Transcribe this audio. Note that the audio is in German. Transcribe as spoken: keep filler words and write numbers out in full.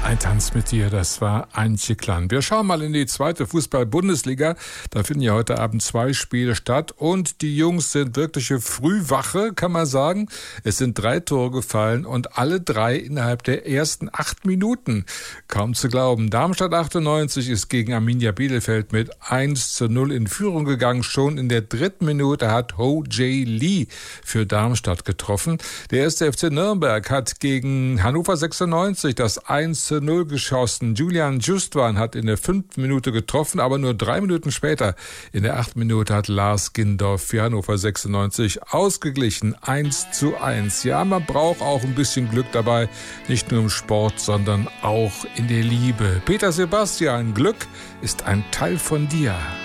Ein Tanz mit dir, das war Antje Klann. Wir schauen mal in die zweite Fußball-Bundesliga. Da finden ja heute Abend zwei Spiele statt und die Jungs sind wirkliche Frühwache, kann man sagen. Es sind drei Tore gefallen und alle drei innerhalb der ersten acht Minuten. Kaum zu glauben. Darmstadt achtundneunzig ist gegen Arminia Bielefeld mit eins zu null in Führung gegangen. Schon in der dritten Minute hat Ho Jae Lee für Darmstadt getroffen. Der erste F C Nürnberg hat gegen Hannover sechsundneunzig das eins zu null geschossen. Julian Justwan hat in der fünften Minute getroffen, aber nur drei Minuten später, in der achten Minute, hat Lars Gindorf für Hannover sechsundneunzig ausgeglichen. eins zu eins. Ja, man braucht auch ein bisschen Glück dabei, nicht nur im Sport, sondern auch in der Liebe. Peter Sebastian, Glück ist ein Teil von dir.